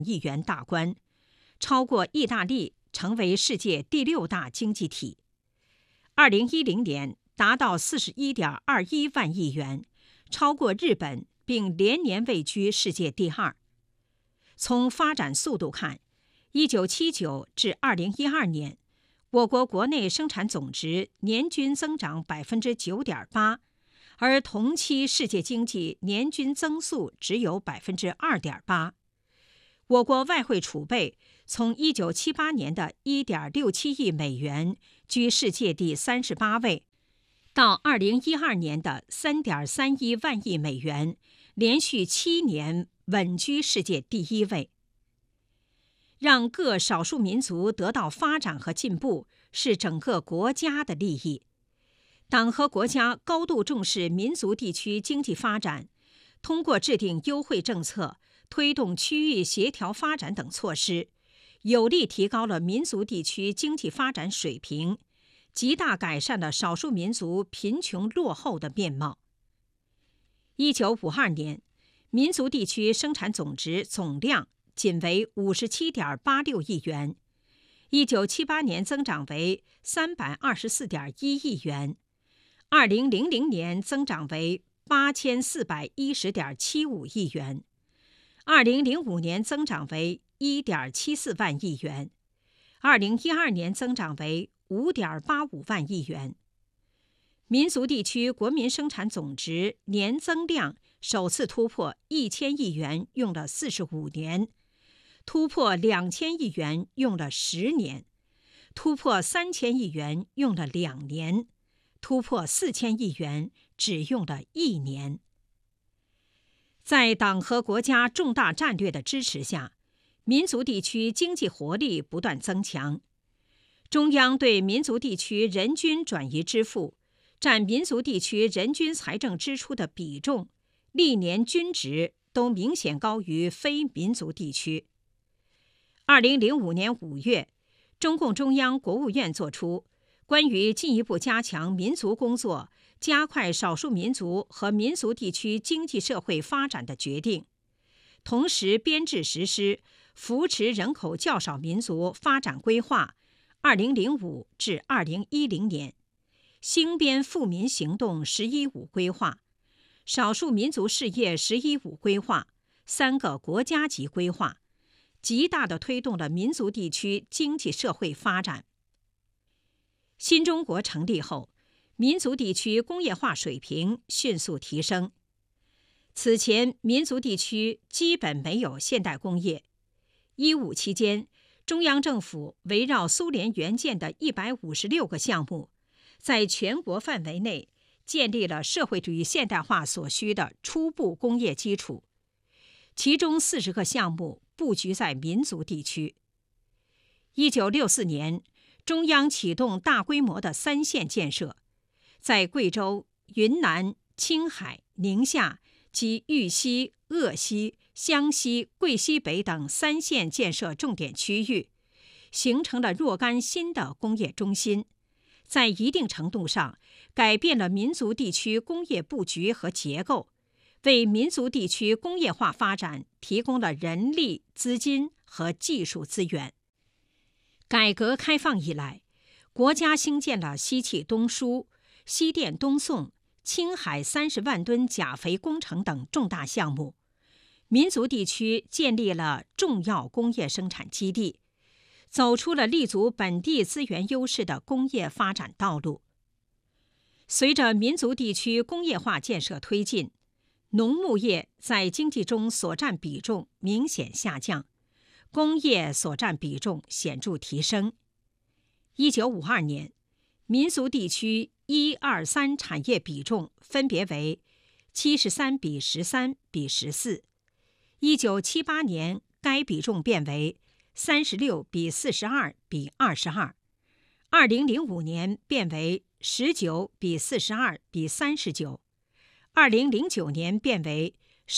亿元大关，超过意大利，成为世界第6大经济体。2010年达到41.21万亿元，超过日本，并连年位居世界第2。从发展速度看，1979至2012年，我国国内生产总值年均增长 9.8%， 而同期世界经济年均增速只有 2.8%。我国外汇储备从1978年的 1.67 亿美元居世界第38位，到2012年的 3.31万亿美元，连续7年稳居世界第1位。让各少数民族得到发展和进步，是整个国家的利益。党和国家高度重视民族地区经济发展，通过制定优惠政策，推动区域协调发展等措施，有力提高了民族地区经济发展水平，极大改善了少数民族贫穷落后的面貌。1952年，民族地区生产总值总量仅为 57.86 亿元，1978年增长为 324.1 亿元，2000年增长为 8410.75 亿元，2005年增长为 1.74 万亿元，2012年增长为 5.85 万亿元。民族地区国民生产总值年增量首次突破1000亿元用了45年，突破2000亿元用了10年，突破3000亿元用了2年，突破4000亿元只用了1年。在党和国家重大战略的支持下，民族地区经济活力不断增强。中央对民族地区人均转移支付占民族地区人均财政支出的比重，历年均值都明显高于非民族地区。2005年5月，中共中央、国务院作出关于进一步加强民族工作、加快少数民族和民族地区经济社会发展的决定，同时编制实施扶持人口较少民族发展规划2005至2010年，兴编富民行动“1015”规划、少数民族事业“1015”规划3个国家级规划，极大地推动了民族地区经济社会发展。新中国成立后，民族地区工业化水平迅速提升。此前，民族地区基本没有现代工业。15期间，中央政府围绕苏联援建的156个项目，在全国范围内建立了社会主义现代化所需的初步工业基础，其中40个项目布局在民族地区。1964年，中央启动大规模的3线建设，在贵州、云南、青海、宁夏及豫西、鄂西、湘西、贵西北等3线建设重点区域，形成了若干新的工业中心，在一定程度上改变了民族地区工业布局和结构，为民族地区工业化发展提供了人力、资金和技术资源。改革开放以来，国家兴建了西气东输、西电东送、青海30万吨钾肥工程等重大项目，民族地区建立了重要工业生产基地，走出了立足本地资源优势的工业发展道路。随着民族地区工业化建设推进，农牧业在经济中所占比重明显下降，工业所占比重显著提升。1952年，民族地区1、2、3产业比重分别为73:13:14。1978年，该比重变为36:42:22。2005年变为19:42:39。2009年变为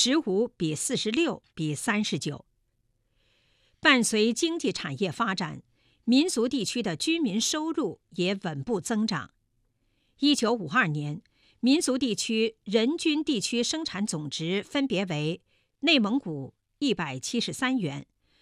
15:46:39。伴随经济产业发展，民族地区的居民收入也稳步增长。1952年，民族地区人均地区生产总值分别为内蒙古173元，